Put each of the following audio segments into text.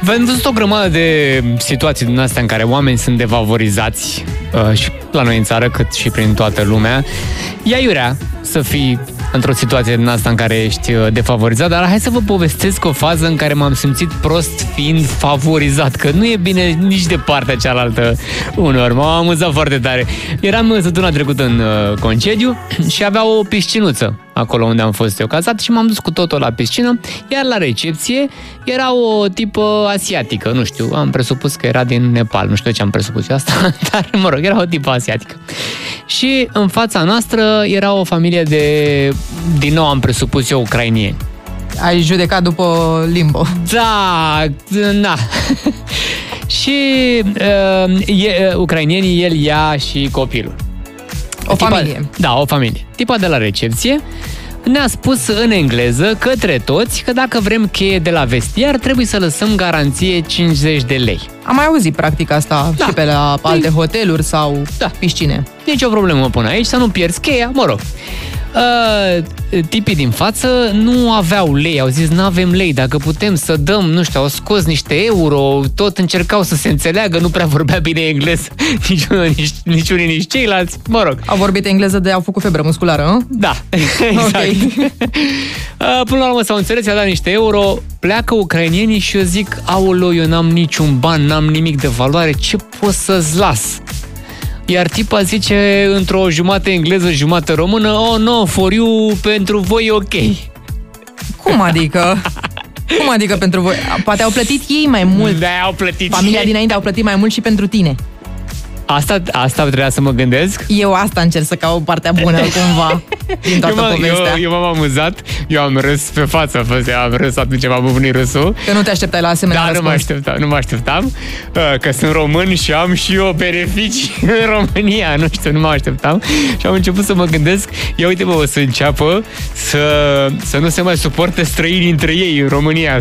V-am văzut o grămadă de situații din astea în care oameni sunt defavorizați și la noi în țară, cât și prin toată lumea. E aiurea să fii într-o situație din asta în care ești defavorizat, dar hai să vă povestesc o fază în care m-am simțit prost fiind favorizat, că nu e bine nici de partea cealaltă uneori. M-am amuzat foarte tare. Eram săptămâna trecută în concediu și avea o piscinuță acolo unde am fost eu cazat și m-am dus cu totul la piscină, iar la recepție era o tipă asiatică, nu știu, am presupus că era din Nepal, nu știu de ce am presupus eu asta, dar mă rog, era o tipă asiatică. Și în fața noastră era o familie din nou am presupus eu, ucrainieni. Ai judecat după limbă. Da. Și ucrainienii, el, ea și copilul. Familie. Da, o familie. Tipa de la recepție ne-a spus în engleză către toți că dacă vrem cheie de la vestiar, trebuie să lăsăm garanție 50 de lei. Am mai auzit practic asta și pe la alte hoteluri sau piscine. Nici o problemă până aici, să nu pierzi cheia, mă rog. Tipii din față nu aveau lei, au zis n-avem lei, dacă putem să dăm, nu știu, au scos niște euro, tot încercau să se înțeleagă, nu prea vorbea bine engleză nici unii, nici ceilalți, mă rog. Au vorbit engleză au făcut febră musculară, nu? Da, exact. Okay. Până la urmă s-au înțeles, i-a dat niște euro, pleacă ucrainienii și eu zic, aoleu, eu n-am niciun ban, n-am nimic de valoare, ce pot să-ți las? Iar tipa zice într-o jumătate engleză, jumătate română, oh no, for you, pentru voi e ok. Cum adică? Cum adică pentru voi? Poate au plătit ei mai mult. Da, au plătit. Familia dinainte au plătit mai mult și pentru tine. Asta trebuia să mă gândesc? Eu asta încerc să caut partea bună cumva din toată povestea. Eu m-am amuzat, eu am râs pe față, am râs atunci m-am buvnit râsul. Că nu te așteptai la asemenea răspuns. Nu mă așteptam, că sunt român și am și eu beneficii în România, nu știu, nu mă așteptam. Și am început să mă gândesc, ia uite, o să înceapă să nu se mai suporte străini între ei în România.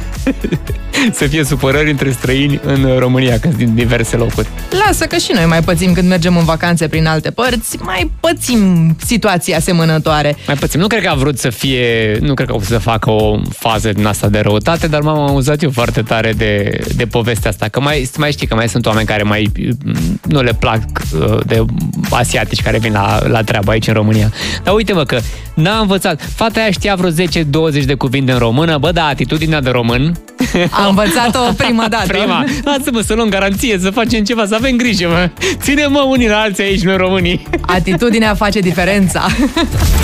Să fie supărări între străini în România, că din diverse locuri. Lasă că și noi mai pățim când mergem în vacanțe prin alte părți, mai pățim situații asemănătoare. Mai pățim. Nu cred că a vrut să fie, nu cred că o să facă o fază din asta de răutate, dar m-am amuzat eu foarte tare de povestea asta. Că mai știi că mai sunt oameni care mai nu le plac de asiatici care vin la treabă aici în România. Dar uite-mă că n-a învățat. Fata aia știa vreo 10-20 de cuvinte în română. Bă, da, atitudinea de român. Am învățat-o prima dată. Lasă-mă să luăm garanție, să facem ceva, să avem grijă, mă. Ține-mă unii la alții aici, noi românii. Atitudinea face diferența.